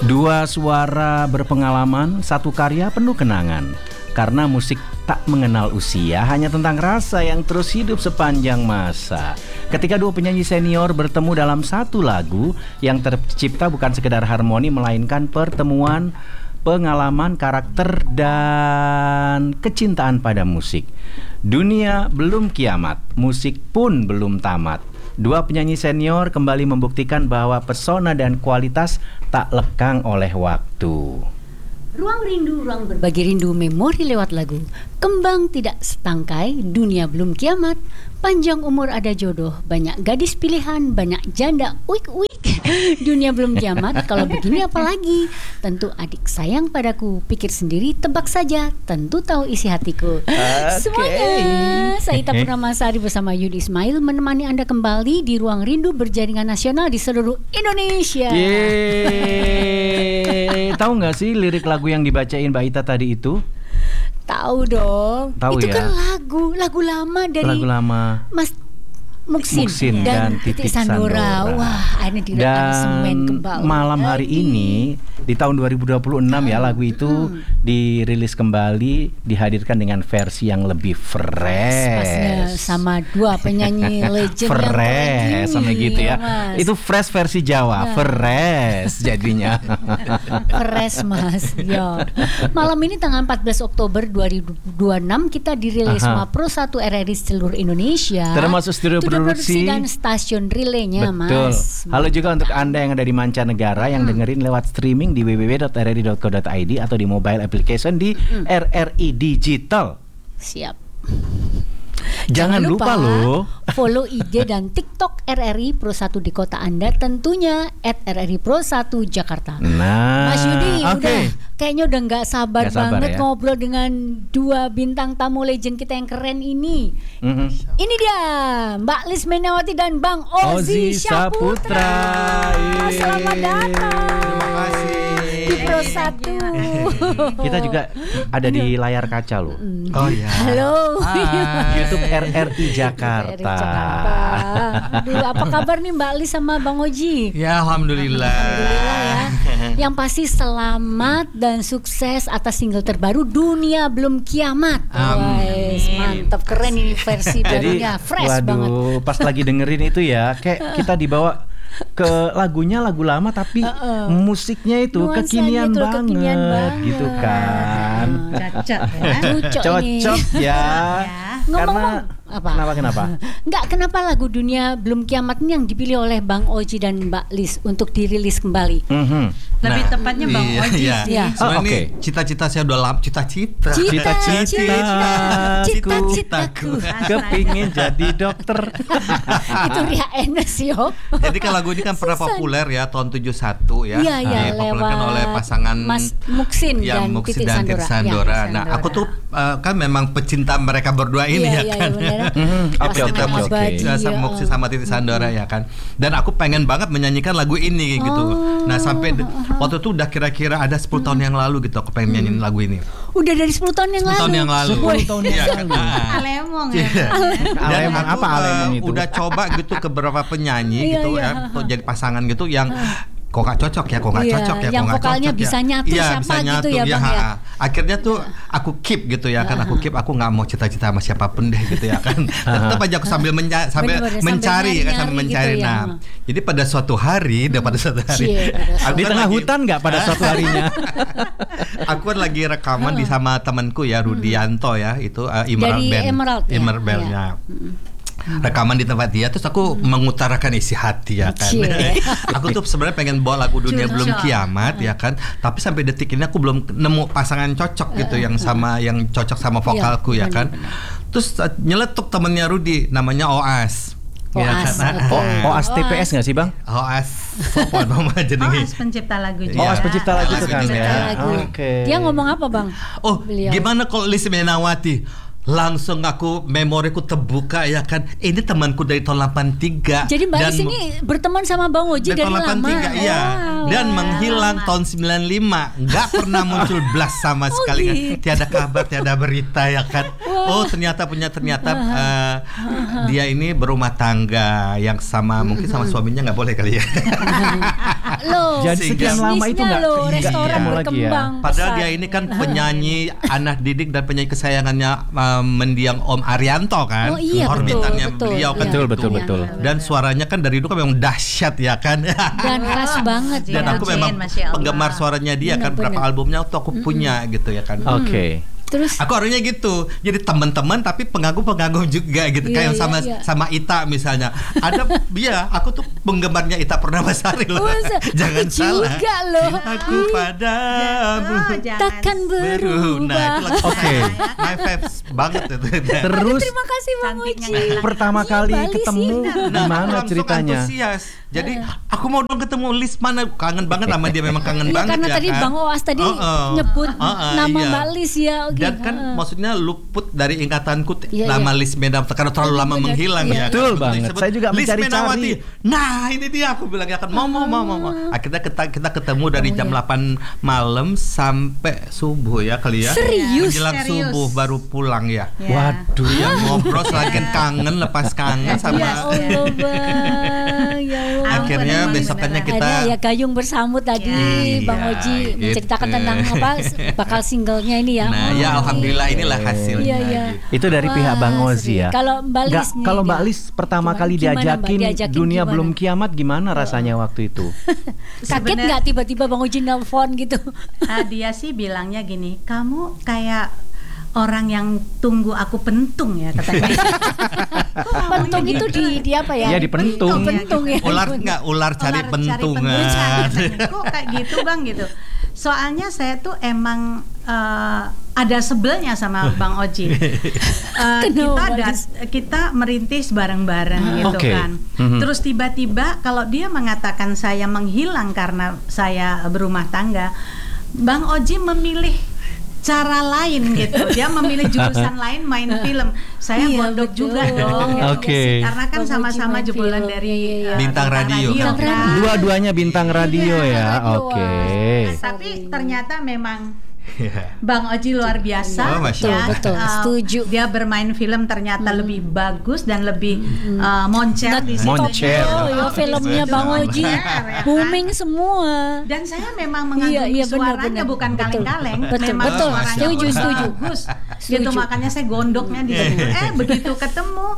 Dua suara berpengalaman, satu karya penuh kenangan. Karena musik tak mengenal usia, hanya tentang rasa yang terus hidup sepanjang masa. Ketika dua penyanyi senior bertemu dalam satu lagu yang tercipta bukan sekedar harmoni, melainkan pertemuan pengalaman, karakter, dan kecintaan pada musik. Dunia belum kiamat, musik pun belum tamat. Dua penyanyi senior kembali membuktikan bahwa pesona dan kualitas tak lekang oleh waktu. Ruang rindu, ruang berbagi rindu, memori lewat lagu. Kembang tidak setangkai, dunia belum kiamat. Panjang umur ada jodoh, banyak gadis pilihan, banyak janda uik-uik. Dunia belum kiamat, kalau begini apalagi? Tentu adik sayang padaku, pikir sendiri, tebak saja, tentu tahu isi hatiku. Semuanya, saya Ita Purnamasari bersama Yudi Ismail menemani Anda kembali di Ruang Rindu berjaringan nasional di seluruh Indonesia. Yeay. Tahu nggak sih lirik lagu yang dibacain Mbak Ita tadi itu? Tahu dong. Tahu itu ya? kan lagu lama dari Lagu lama Mas Muksin dan Titik Sandora. Wah, akhirnya diaransemen kembali. Malam hari ini di tahun 2026 ya, lagu itu dirilis kembali, dihadirkan dengan versi yang lebih fresh. Pasnya sama dua penyanyi legend fresh sama gitu ya. Mas. Itu fresh versi Jawa, fresh jadinya. Fresh Mas. Yo. Malam ini tanggal 14 Oktober 2026 kita dirilis Mapro 1 RRI seluruh Indonesia. Termasuk studio produksi dan stasiun relaynya. Betul. Mas. Halo juga untuk Anda yang ada di mancanegara yang dengerin lewat streaming di www.rri.co.id atau di mobile application di RRI Digital. Siap. Jangan lupa loh follow IG dan TikTok RRI Pro 1 di kota Anda, tentunya @RRI Pro 1 Jakarta. Nah, Mas Yudi kayaknya udah nggak sabar banget ya? ngobrol dengan dua bintang tamu legend kita yang keren ini. Ini dia Mbak Lis Menawati dan Bang Ozi Saputra. Selamat datang. Terima kasih di Pro 1. Kita juga ada di layar kaca loh. Oh ya. Halo. YouTube RRI Jakarta. Aduh, apa kabar nih Mbak Lis sama Bang Oji? Ya, alhamdulillah. Alhamdulillah ya. Yang pasti selamat dan sukses atas single terbaru Dunia Belum Kiamat. Amin. Mantap, keren ini versi barunya, fresh banget. Pas lagi dengerin itu ya, kayak kita dibawa ke lagunya lagu lama tapi musiknya itu nuansanya kekinian itu banget gitu kan. Cocok ya. Karena kenapa? Kenapa lagu Dunia Belum Kiamat ini yang dipilih oleh Bang Oji dan Mbak Lis untuk dirilis kembali? Lebih tepatnya Bang Oji sih. Sebenarnya ini cita-cita saya udah lama, Cita-citaku kepingin jadi dokter. Itu Ria Enes yo. Jadi kan lagu ini kan pernah populer ya tahun 71 ya. Iya, dipopulerkan oleh pasangan Mas Muksin dan Titik Sandora. Nah, aku tuh kan memang pecinta mereka berdua ini ya kan. Pecinta musik Muksin sama Titik Sandora ya kan. Dan aku pengen banget menyanyikan lagu ini gitu. Nah, sampai waktu itu udah kira-kira ada 10 tahun yang lalu gitu aku pengen nyanyiin lagu ini. Udah dari 10 tahun yang lalu. 10 tahun yang lalu. Alemong ya. Dan aku apa Alemong itu? udah coba gitu ke beberapa penyanyi gitu ya untuk jadi pasangan gitu yang kok gak cocok ya, yang vokalnya bisa nyatu siapa gitu ya Bang ya. Akhirnya tuh aku keep gitu ya kan, aku nggak mau cita-cita sama siapapun deh gitu ya kan. Tetap aja aku sambil mencari ya kan, sambil mencari. Gitu nah, jadi pada suatu hari di tengah hutan nggak pada suatu harinya. Aku kan lagi rekaman di sama temanku ya Rudianto ya, itu Emerald Band-nya. Rekaman di tempat dia, terus aku mengutarakan isi hati ya kan. Aku tuh sebenarnya pengen bawa lagu Dunia Belum Kiamat ya kan, tapi sampai detik ini aku belum nemu pasangan cocok gitu yang cocok sama vokalku ya kan. Terus nyeletuk temennya Rudi namanya Oas. Oas TPS nggak sih Bang? Oas Oas pencipta lagu juga. Oas pencipta lagu itu kan ya. Dia ngomong apa Bang? Gimana kalau Lis Menawati? Langsung memoriku terbuka ya kan. Ini temanku dari tahun 83. Jadi Mbak Lis ini berteman sama Bang Oji dari tahun lama. 83 iya. dan menghilang tahun 95, nggak pernah muncul blas sama sekali kan. Tiada kabar, tiada berita ya kan. Oh ternyata dia ini berumah tangga yang sama, mungkin sama suaminya nggak boleh kali ya. Loh, jadi sekian lama itu nggak restoran berkembang. Padahal dia ini kan penyanyi anak didik dan penyanyi kesayangannya mendiang Om Arianto kan. Oh iya, orbitannya betul, beliau kan. Betul. Dan suaranya kan dari dulu kan memang dahsyat ya kan. Dan khas banget. Dan aku memang penggemar suaranya dia kan, berapa albumnya tuh aku punya gitu ya kan. Oke. Terus aku orangnya gitu, jadi teman-teman tapi pengagum juga gitu, kayak sama Ita misalnya. Ada aku tuh penggemarnya Ita Purnamasari loh. Jangan salah. Juga loh. Aku padamu takkan berubah. Oke. My faves banget itu. Terus terima kasih Bang Oji. Pertama kali ketemu di mana ceritanya? Antusias. Jadi aku mau dong ketemu Lis, mana kangen banget sama dia, memang kangen banget karena ya tadi kan? Bang Oas tadi nyebut nama Mbak Lis ya. Dan kan maksudnya luput dari ingatanku nama Lis Menawati karena terlalu lama menghilang ya. Betul banget. Saya juga mencari-cari. Nah ini dia, aku bilang ya kan mau. Akhirnya kita ketemu dari jam 8 malam sampai subuh ya kali ya. Serius? Menjelang subuh baru pulang ya. Waduh. Ya ngobrol lagi kangen, lepas kangen sama. Ya Allah Bang. Ya Allah. Akhirnya besokannya kita ada ya gayung bersambut tadi Bang Oji menceritakan tentang bakal singlenya ini ya. Nah ya alhamdulillah inilah hasilnya. Itu dari pihak Bang Ozi ya. Kalau Mbak Lis kalau Mbak Lis pertama kali diajakin Dunia Belum Kiamat gimana rasanya waktu itu? Kaget nggak tiba-tiba Bang Oji nelfon gitu? Dia sih bilangnya gini, kamu kayak orang yang tunggu aku pentung ya katanya. Pentung itu di apa ya? Iya di pentung. Pentung ya. Ular cari pentungan. Kok kayak gitu Bang gitu. Soalnya saya tuh ada sebelnya sama Bang Oji. Kita merintis bareng-bareng gitu kan. Terus tiba-tiba kalau dia mengatakan saya menghilang karena saya berumah tangga, Bang Oji memilih cara lain gitu. Dia memilih jurusan lain, main film. Saya gondok juga dong. Oke. Karena kan sama-sama jebolan dari bintang radio. Dua-duanya bintang radio ya. Oke. Tapi ternyata memang Bang Oji luar biasa. Betul, setuju. Dia bermain film ternyata lebih bagus dan lebih moncer di situ. Filmnya Bang Oji booming semua. Dan saya memang mengagumi suaranya, bukan kaleng-kaleng. Betul. Setuju. Bagus. Gitu makanya saya gondoknya di situ. Begitu ketemu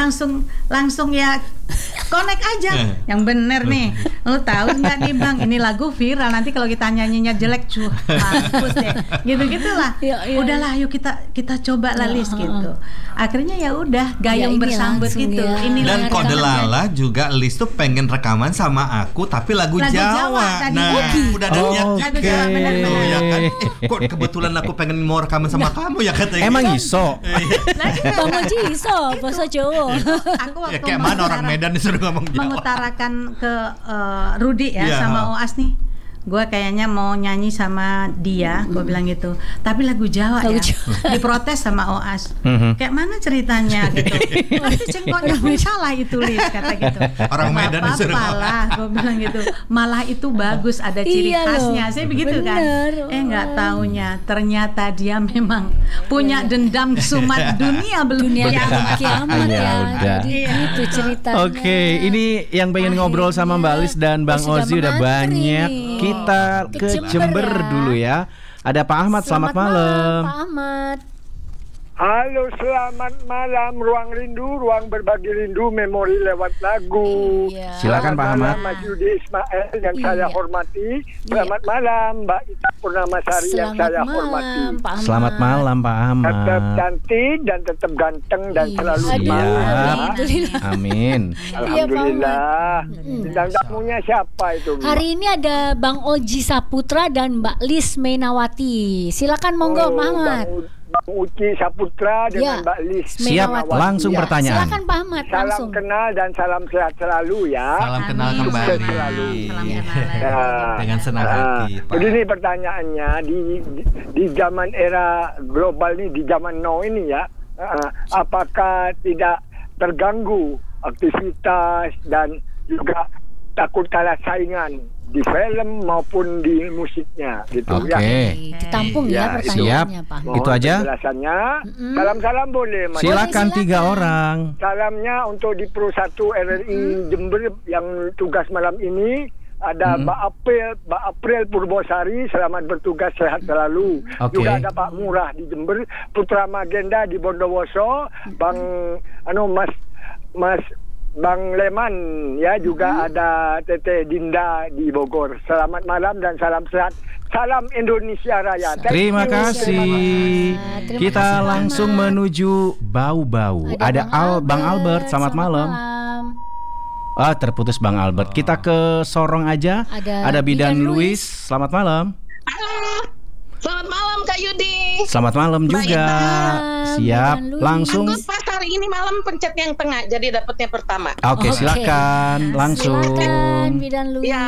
langsung ya connect aja. Yang bener nih. Lu tahu nggak nih Bang, ini lagu viral, nanti kalau kita nyanyinya jelek mampus deh. Gitu-gitulah. Udahlah yuk kita coba lah Lis gitu. Akhirnya ya udah gayung bersambut gitu. Dan kode lala juga Lis tuh pengen rekaman sama aku tapi lagu Jawa. Nah, udah ada niat juga. Ya kan. Kok kebetulan aku pengen mau rekaman sama kamu ya katanya. Emang iso. Bang Oji iso bahasa Jawa. Aku waktu kayak mana orang Medan disuruh ngomong Jawa. Mengutarakan ke Rudi sama Oas nih. Gue kayaknya mau nyanyi sama dia, gue bilang gitu. Tapi lagu Jawa ya. Diprotes sama Oas. Kayak mana ceritanya gitu. Nanti cengkoknya pun salah itu Lis kata gitu. Orang Medan disuruh lah, gue bilang gitu. Malah itu bagus, ada ciri khasnya. Saya begitu kan. Nggak taunya ternyata dia memang punya dendam kesumat dunia belum kiamat ya. Jadi itu ceritanya. Oke, ini yang pengen ngobrol sama Mbak Lis dan Bang Ozi udah banyak. Kita ke Jember dulu ya. Ada Pak Ahmad, selamat malam. Pak Ahmad. Halo, selamat malam. Ruang Rindu, ruang berbagi rindu, memori lewat lagu. Silakan Pak Ahmad. Mas Yudi Ismail yang saya hormati. Selamat malam Mbak Ita Purnamasari yang saya hormati. Selamat malam Pak Ahmad. Tetap cantik dan tetap ganteng dan selalu semangat. Amin. Alhamdulillah. Bintang tamunya siapa itu? Hari ini ada Bang Oji Saputra dan Mbak Lis Menawati. Silakan monggo Pak Ahmad. Bang Uci Saputra dengan Mbak Lis. Siap, langsung pertanyaan. Silakan Pak Ahmad. Salam kenal dan salam sehat selalu ya. Salam kenal kembali. Dengan senang hati. Begini pertanyaannya, di zaman era global ini, di zaman now ini ya, apakah tidak terganggu aktivitas dan juga takut kalah saingan di film maupun di musiknya gitu ya. Ditampung ya pertanyaannya Pak. Itu aja. Penjelasannya. Salam-salam boleh Mas. Silakan 3 orang. Salamnya untuk di Pro 1 RRI Jember yang tugas malam ini. Ada Mbak April Purbosari, selamat bertugas, sehat selalu. Juga ada Pak Murah di Jember, Putra Magenda di Bondowoso, Mas Bang Leman ya, juga ada Tete Dinda di Bogor. Selamat malam dan salam sehat. Salam Indonesia Raya. Terima kasih. Kita langsung menuju Bau-Bau. Ada Bang Albert, selamat malam. Terputus Bang Albert. Kita ke Sorong aja. Ada Bidan Luis. Selamat malam. Halo. Selamat malam Kak Yudi. Selamat malam juga. Siap. Langsung. Aku pas hari ini malam pencet yang tengah, jadi dapatnya pertama. Oke, silakan. Langsung. Silakan Bidan Luis.